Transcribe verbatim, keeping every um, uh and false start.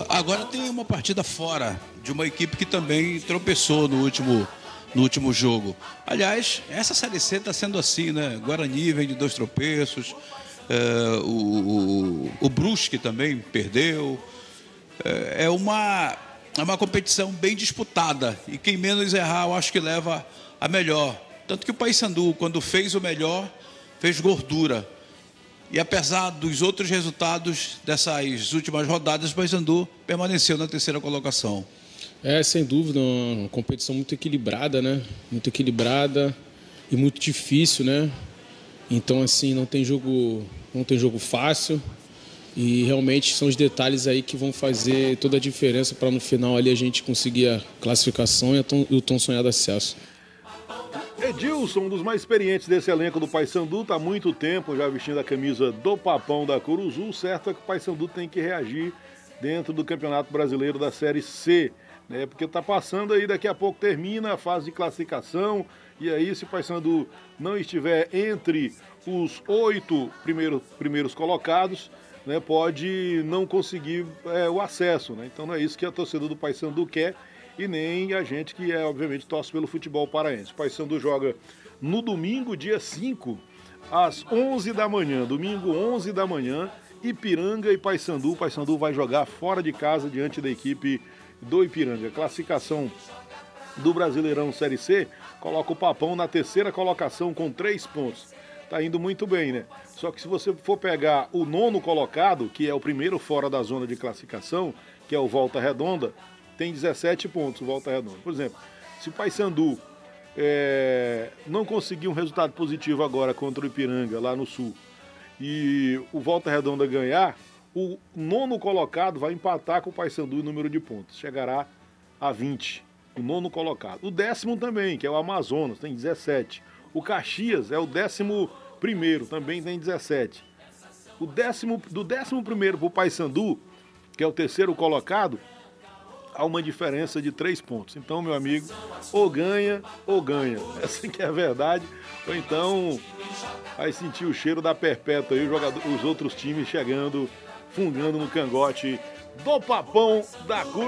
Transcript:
Agora tem uma partida fora de uma equipe que também tropeçou no último, no último jogo. Aliás, essa Série C está sendo assim, né? Guarani vem de dois tropeços, é, o, o, o Brusque também perdeu. É, é uma, é uma competição bem disputada e quem menos errar, eu acho que leva a melhor. Tanto que o Paysandu, quando fez o melhor, fez gordura. E apesar dos outros resultados dessas últimas rodadas, o Paysandu permaneceu na terceira colocação. É, sem dúvida, uma competição muito equilibrada, né? Muito equilibrada e muito difícil, né? Então, assim, não tem jogo, não tem jogo fácil e realmente são os detalhes aí que vão fazer toda a diferença para no final ali a gente conseguir a classificação e o tão sonhado acesso. Edilson, um dos mais experientes desse elenco do Paysandu, está há muito tempo já vestindo a camisa do Papão da Curuzu. Certo é que o Paysandu tem que reagir dentro do Campeonato Brasileiro da Série C, né? Porque está passando aí, daqui a pouco termina a fase de classificação, e aí se o Paysandu não estiver entre os oito primeiros, primeiros colocados, né, pode não conseguir é, o acesso, né? Então não é isso que a torcida do Paysandu quer, e nem a gente que, é, obviamente, torce pelo futebol paraense. O Paysandu joga no domingo, dia cinco, às onze da manhã. Domingo, onze da manhã, Ipiranga e Paysandu. O Paysandu vai jogar fora de casa diante da equipe do Ipiranga. Classificação do Brasileirão Série C coloca o Papão na terceira colocação com três pontos. Tá indo muito bem, né? Só que se você for pegar o nono colocado, que é o primeiro fora da zona de classificação, que é o Volta Redonda, tem dezessete pontos o Volta Redonda. Por exemplo, se o Paysandu é, não conseguir um resultado positivo agora contra o Ipiranga, lá no Sul, e o Volta Redonda ganhar, o nono colocado vai empatar com o Paysandu em número de pontos. Chegará a vinte, o nono colocado. O décimo também, que é o Amazonas, tem dezessete. O Caxias é o décimo primeiro, também tem dezessete. O décimo, do décimo primeiro para o Paysandu, que é o terceiro colocado, há uma diferença de três pontos. Então, meu amigo, ou ganha ou ganha. Essa que é a verdade. Ou então vai sentir o cheiro da perpétua aí, os, jogadores, os outros times chegando, fungando no cangote do Papão da Cur.